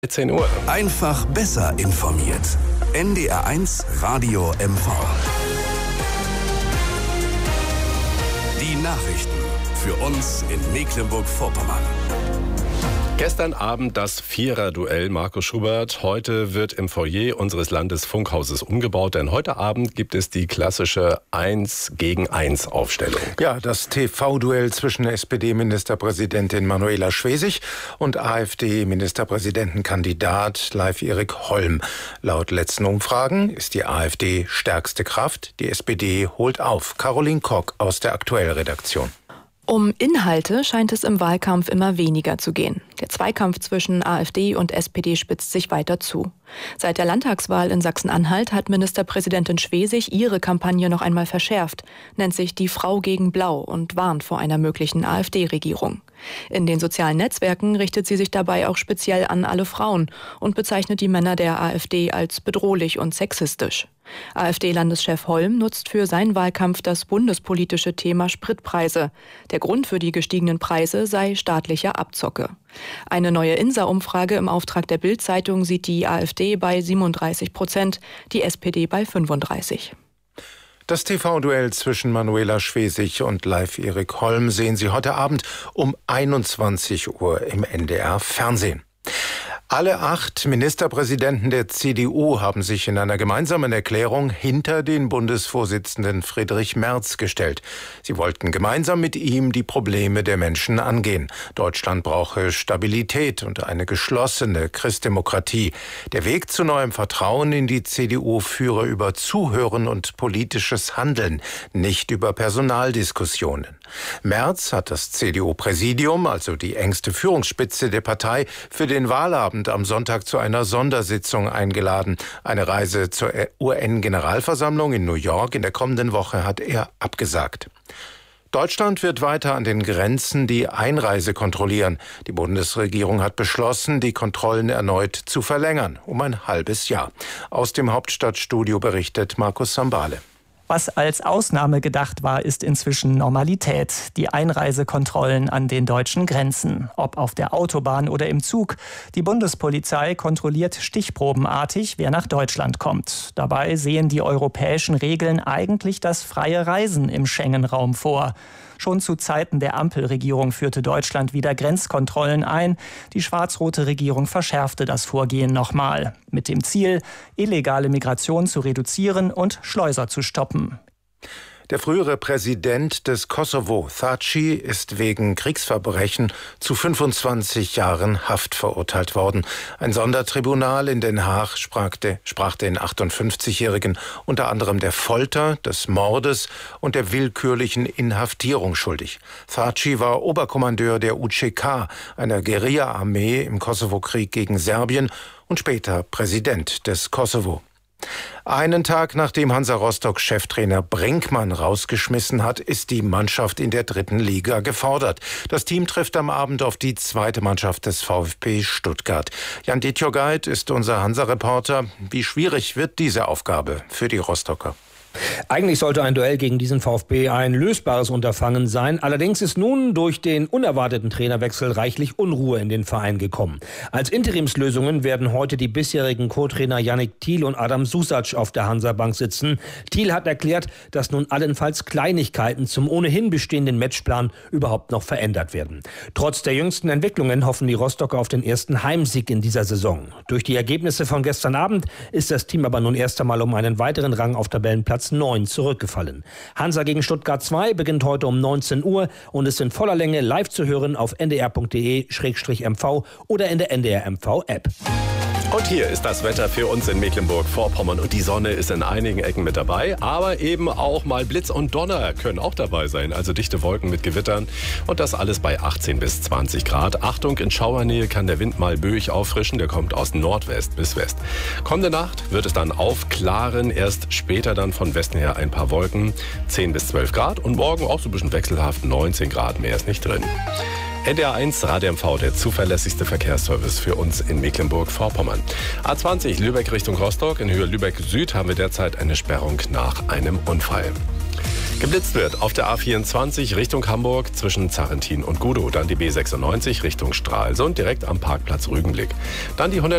10 Uhr. Einfach besser informiert. NDR1 Radio MV. Die Nachrichten für uns in Mecklenburg-Vorpommern. Gestern Abend das Vierer-Duell Markus Schubert. Heute wird im Foyer unseres Landesfunkhauses umgebaut, denn heute Abend gibt es die klassische 1-gegen-1 Aufstellung. Ja, das TV-Duell zwischen SPD-Ministerpräsidentin Manuela Schwesig und AfD-Ministerpräsidentenkandidat Leif-Erik Holm. Laut letzten Umfragen ist die AfD stärkste Kraft. Die SPD holt auf. Caroline Kock aus der Aktuell-Redaktion. Um Inhalte scheint es im Wahlkampf immer weniger zu gehen. Der Zweikampf zwischen AfD und SPD spitzt sich weiter zu. Seit der Landtagswahl in Sachsen-Anhalt hat Ministerpräsidentin Schwesig ihre Kampagne noch einmal verschärft, nennt sich die Frau gegen Blau und warnt vor einer möglichen AfD-Regierung. In den sozialen Netzwerken richtet sie sich dabei auch speziell an alle Frauen und bezeichnet die Männer der AfD als bedrohlich und sexistisch. AfD-Landeschef Holm nutzt für seinen Wahlkampf das bundespolitische Thema Spritpreise. Der Grund für die gestiegenen Preise sei staatliche Abzocke. Eine neue INSA-Umfrage im Auftrag der Bild-Zeitung sieht die AfD bei 37%, die SPD bei 35%. Das TV-Duell zwischen Manuela Schwesig und Leif-Erik Holm sehen Sie heute Abend um 21 Uhr im NDR-Fernsehen. Alle 8 Ministerpräsidenten der CDU haben sich in einer gemeinsamen Erklärung hinter den Bundesvorsitzenden Friedrich Merz gestellt. Sie wollten gemeinsam mit ihm die Probleme der Menschen angehen. Deutschland brauche Stabilität und eine geschlossene Christdemokratie. Der Weg zu neuem Vertrauen in die CDU führe über Zuhören und politisches Handeln, nicht über Personaldiskussionen. Merz hat das CDU-Präsidium, also die engste Führungsspitze der Partei, für den Wahlabend am Sonntag zu einer Sondersitzung eingeladen. Eine Reise zur UN-Generalversammlung in New York in der kommenden Woche hat er abgesagt. Deutschland wird weiter an den Grenzen die Einreise kontrollieren. Die Bundesregierung hat beschlossen, die Kontrollen erneut zu verlängern, um ein halbes Jahr. Aus dem Hauptstadtstudio berichtet Markus Sambale. Was als Ausnahme gedacht war, ist inzwischen Normalität. Die Einreisekontrollen an den deutschen Grenzen. Ob auf der Autobahn oder im Zug. Die Bundespolizei kontrolliert stichprobenartig, wer nach Deutschland kommt. Dabei sehen die europäischen Regeln eigentlich das freie Reisen im Schengen-Raum vor. Schon zu Zeiten der Ampelregierung führte Deutschland wieder Grenzkontrollen ein. Die schwarz-rote Regierung verschärfte das Vorgehen nochmal. Mit dem Ziel, illegale Migration zu reduzieren und Schleuser zu stoppen. Der frühere Präsident des Kosovo, Thaçi, ist wegen Kriegsverbrechen zu 25 Jahren Haft verurteilt worden. Ein Sondertribunal in Den Haag sprach den 58-Jährigen unter anderem der Folter, des Mordes und der willkürlichen Inhaftierung schuldig. Thaçi war Oberkommandeur der UÇK, einer Guerilla-Armee im Kosovo-Krieg gegen Serbien und später Präsident des Kosovo. Einen Tag nachdem Hansa Rostock-Cheftrainer Brinkmann rausgeschmissen hat, ist die Mannschaft in der 3. Liga gefordert. Das Team trifft am Abend auf die zweite Mannschaft des VfB Stuttgart. Jan Dietjogait ist unser Hansa-Reporter. Wie schwierig wird diese Aufgabe für die Rostocker? Eigentlich sollte ein Duell gegen diesen VfB ein lösbares Unterfangen sein. Allerdings ist nun durch den unerwarteten Trainerwechsel reichlich Unruhe in den Verein gekommen. Als Interimslösungen werden heute die bisherigen Co-Trainer Yannick Thiel und Adam Susac auf der Hansa-Bank sitzen. Thiel hat erklärt, dass nun allenfalls Kleinigkeiten zum ohnehin bestehenden Matchplan überhaupt noch verändert werden. Trotz der jüngsten Entwicklungen hoffen die Rostocker auf den ersten Heimsieg in dieser Saison. Durch die Ergebnisse von gestern Abend ist das Team aber nun erst einmal um einen weiteren Rang auf Tabellenplatz 9 zurückgefallen. Hansa gegen Stuttgart 2 beginnt heute um 19 Uhr und ist in voller Länge live zu hören auf ndr.de/mv oder in der NDR-MV-App. Und hier ist das Wetter für uns in Mecklenburg-Vorpommern. Und die Sonne ist in einigen Ecken mit dabei. Aber eben auch mal Blitz und Donner können auch dabei sein. Also dichte Wolken mit Gewittern. Und das alles bei 18 bis 20 Grad. Achtung, in Schauernähe kann der Wind mal böig auffrischen. Der kommt aus Nordwest bis West. Kommende Nacht wird es dann aufklaren. Erst später dann von Westen her ein paar Wolken. 10 bis 12 Grad. Und morgen auch so ein bisschen wechselhaft. 19 Grad, mehr ist nicht drin. NDR1 Radio MV, der zuverlässigste Verkehrsservice für uns in Mecklenburg-Vorpommern. A20 Lübeck Richtung Rostock. In Höhe Lübeck Süd haben wir derzeit eine Sperrung nach einem Unfall. Geblitzt wird auf der A24 Richtung Hamburg zwischen Zarrentin und Gudow. Dann die B96 Richtung Stralsund direkt am Parkplatz Rügenblick. Dann die